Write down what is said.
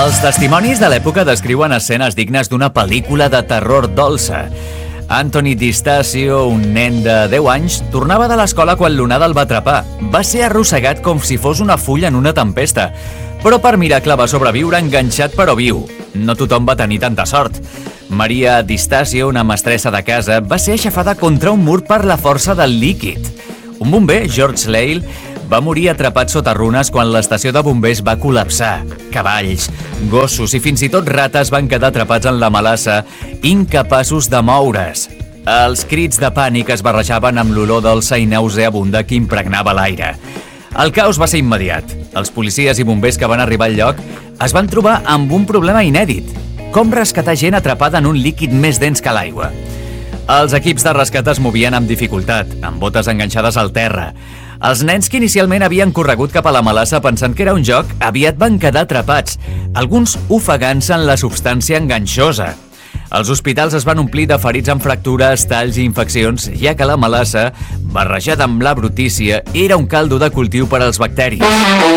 Els testimonis de l'època descriuen escenes dignes d'una pel·lícula de terror dolça. Anthony D'Istasio, un nen de 10 anys, tornava de l'escola quan l'onada el va atrapar. Va ser arrossegat com si fos una fulla en una tempesta. Però per miracle va sobreviure enganxat però viu. No tothom va tenir tanta sort. Maria D'Istasio, una mestressa de casa, va ser aixafada contra un mur per la força del líquid. Un bomber, George Lale, va morir atrapat sota runes quan l'estació de bombers va col·lapsar. Cavalls, gossos i fins i tot rates van quedar atrapats en la melassa, incapaços de moure's. Els crits de pànic es barrejaven amb l'olor dolça i nauseabunda que impregnava l'aire. El caos va ser immediat. Els policies i bombers que van arribar al lloc es van trobar amb un problema inèdit. Com rescatar gent atrapada en un líquid més dens que l'aigua? Els equips de rescat es movien amb dificultat, amb botes enganxades al terra. Els nens que inicialment havien corregut cap a la melassa pensant que era un joc, aviat van quedar atrapats, alguns ofegant-se en la substància enganxosa. Els hospitals es van omplir de ferits amb fractures, talls i infeccions, ja que la melassa, barrejada amb la brutícia, era un caldo de cultiu per als bacteris.